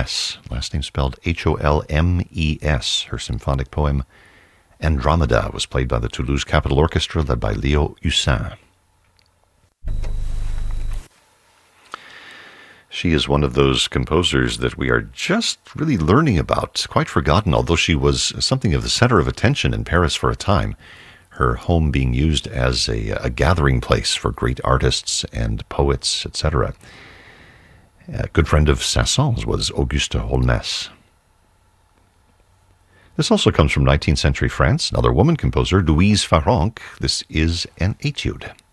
Holmes, last name spelled Holmes. Her symphonic poem Andromeda was played by the Toulouse Capitol Orchestra, led by Leo Hussin. She is one of those composers that we are just really learning about, quite forgotten, although she was something of the center of attention in Paris for a time, her home being used as a gathering place for great artists and poets, etc. A good friend of Saint-Saëns was Auguste Holmes. This also comes from 19th century France, another woman composer, Louise Farrenc. This is an etude.